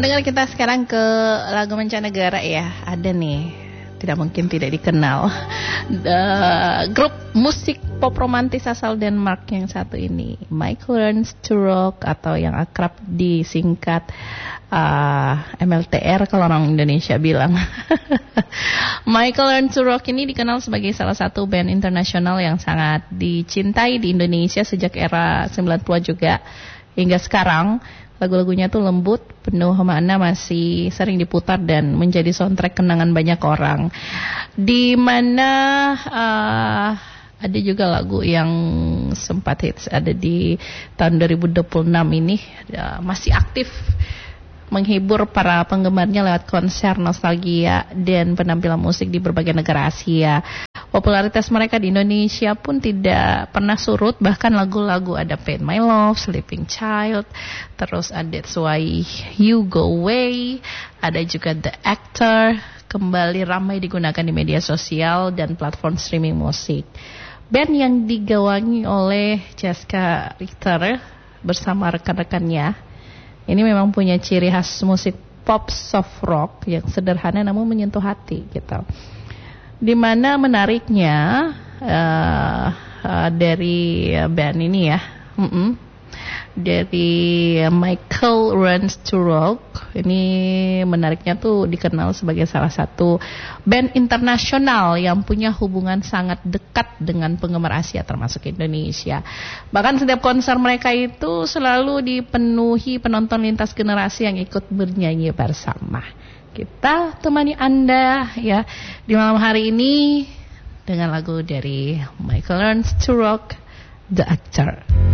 pendengar, kita sekarang ke lagu mancanegara ya. Ada nih, tidak mungkin tidak dikenal, grup musik pop romantis asal Denmark yang satu ini, Michael Learns to Rock, atau yang akrab disingkat MLTR kalau orang Indonesia bilang. Michael Learns to Rock ini dikenal sebagai salah satu band internasional yang sangat dicintai di Indonesia sejak era 90-an juga hingga sekarang. Lagu-lagunya tuh lembut, penuh makna, masih sering diputar dan menjadi soundtrack kenangan banyak orang. Di mana ada juga lagu yang sempat hits, ada di tahun 2026 ini, masih aktif menghibur para penggemarnya lewat konser nostalgia dan penampilan musik di berbagai negara Asia. Popularitas mereka di Indonesia pun tidak pernah surut, bahkan lagu-lagu ada Pain My Love, Sleeping Child, terus ada That's Why You Go Away, ada juga The Actor, kembali ramai digunakan di media sosial dan platform streaming musik. Band yang digawangi oleh Jessica Richter bersama rekan-rekannya ini memang punya ciri khas musik pop soft rock yang sederhana namun menyentuh hati gitu. Dimana menariknya dari band ini ya, dari Michael Learns to Rock ini menariknya tuh dikenal sebagai salah satu band internasional yang punya hubungan sangat dekat dengan penggemar Asia termasuk Indonesia. Bahkan setiap konser mereka itu selalu dipenuhi penonton lintas generasi yang ikut bernyanyi bersama. Kita temani Anda ya di malam hari ini dengan lagu dari Michael Learns to Rock, The Actor.